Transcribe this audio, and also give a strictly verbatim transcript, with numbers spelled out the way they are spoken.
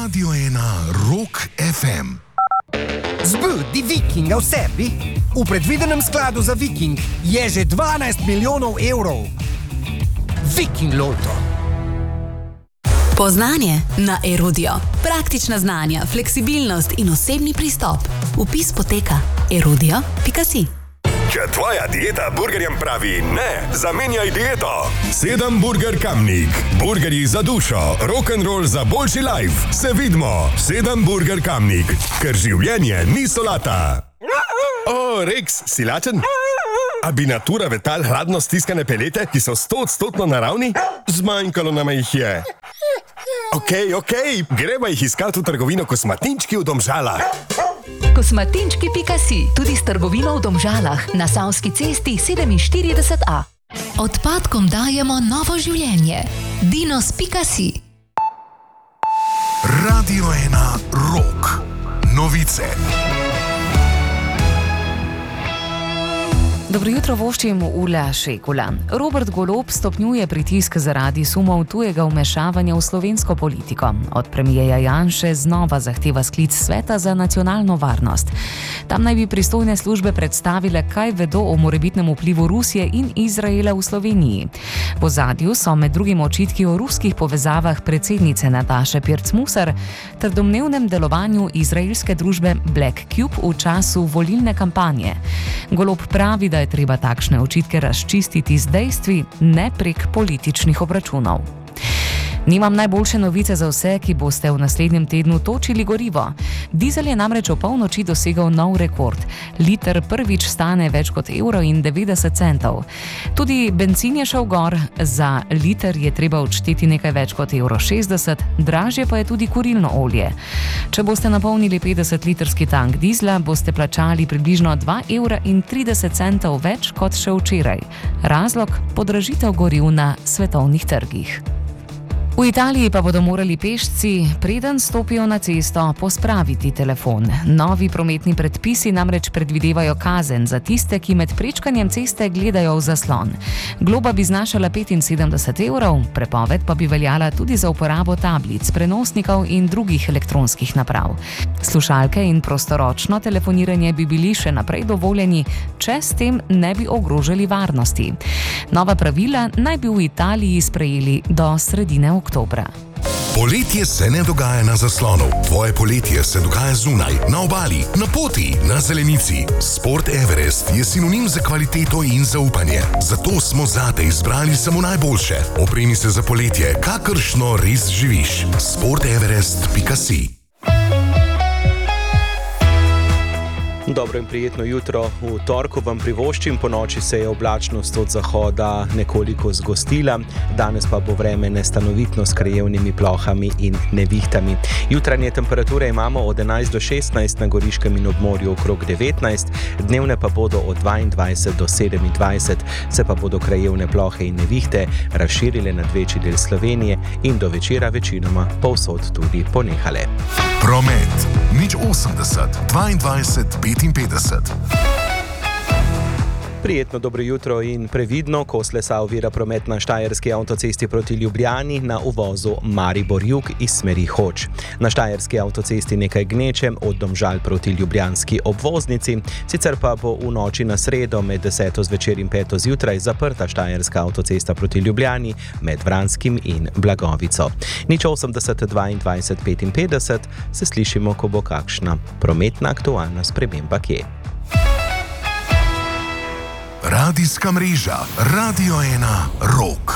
Radio ena Rock ef em. Zbudi Vikinga v sebi? V predvidenem skladu za Viking je že dvanajst milijonov evrov. Viking Lotto. Poznanje na Erudio. Praktična znanja, fleksibilnost in osebni pristop. Vpis poteka erudio pika si. Če tvoja dieta burgerjem pravi ne, zamenjaj dieto. Sedem Burger Kamnik. Burgerji za dušo, rock'n'roll za boljši life. Se vidimo. Sedem Burger Kamnik. Ker življenje ni solata. O, Rex, si lačen? A bi natura vetal hladno stiskane pelete, ki so stoodstotno naravni? Zmanjkalo nama jih je. Okej, okej, greva jih iskat v trgovino Kosmatinčki v Domžalah. Kosmatinčki pika si, tudi s trgovino v Domžalah, na Savski cesti sedeminštirideset a. Odpadkom dajemo novo življenje. dinos pika si. Radio ena Rock. Novice. Dobro jutro voščim Ula Šekula. Robert Golob stopnjuje pritisk zaradi sumov tujega vmešavanja v slovensko politiko. Od premijeja Janše znova zahteva sklic Sveta za nacionalno varnost. Tam naj bi pristojne službe predstavile, kaj vedo o morebitnem vplivu Rusije in Izraela v Sloveniji. V ozadju so med drugim očitki o ruskih povezavah predsednice Nataše Pirc-Musar ter domnevnem delovanju izraelske družbe Black Cube v času volilne kampanje. Golob pravi, da je treba takšne očitke razčistiti z dejstvi, ne prek političnih obračunov. Nimam najboljše novice za vse, ki boste v naslednjem tednu točili gorivo. Dizel je namreč v polnoči dosegel nov rekord. Liter prvič stane več kot evro in devetdeset centov. Tudi bencin je šel gor, za liter je treba odšteti nekaj več kot evro šestdeset, dražje pa je tudi kurilno olje. Če boste napolnili petdesetlitrski tank dizla, boste plačali približno dva evra in trideset centov več kot še včeraj. Razlog: podražitev goriv na svetovnih trgih. V Italiji pa bodo morali pešci, preden stopijo na cesto, pospraviti telefon. Novi prometni predpisi namreč predvidevajo kazen za tiste, ki med prečkanjem ceste gledajo v zaslon. Globa bi znašala petinsedemdeset evrov, prepoved pa bi veljala tudi za uporabo tablic, prenosnikov in drugih elektronskih naprav. Slušalke in prostoročno telefoniranje bi bili še naprej dovoljeni, če s tem ne bi ogrožali varnosti. Nova pravila naj bi v Italiji sprejeli do sredine oktobra. Poletje se ne dogaja na zaslonu. Tvoje poletje se dogaja zunaj, na obali, na poti, na zelenici. Sport Everest je sinonim za kvaliteto in zaupanje. Zato smo zate izbrali samo najboljše. Opremi se za poletje, kakršno res živiš. sport everest pika si. Dobro in prijetno jutro. V torku vam privoščim, po noči se je oblačnost od zahoda nekoliko zgostila, danes pa bo vreme nestanovitno s krajevnimi plohami in nevihtami. Jutranje temperature imamo od enajst do šestnajst, na Goriškem in ob morju okrog devetnajst, dnevne pa bodo od dvaindvajset do sedemindvajset, se pa bodo krajevne plohe in nevihte razširile nad večji del Slovenije in do večera večinoma povsod tudi ponehale. Promet. Nič osemdeset, dvaindvajset, petinpetdeset. Prijetno dobro jutro in previdno, kos lesa ovira promet na Štajerski avtocesti proti Ljubljani na uvozu Maribor-Jug iz smeri Hoč. Na Štajerski avtocesti nekaj gneče od Domžal proti ljubljanski obvoznici, sicer pa bo v noči na sredo med deseto zvečer in peto zjutraj zaprta Štajerska avtocesta proti Ljubljani med Vranskim in Blagovico. Nič osemdeset, dvaindvajset, petinpetdeset, se slišimo, ko bo kakšna prometna aktualna sprememba kje. Radijska mreža Radio ena Rock.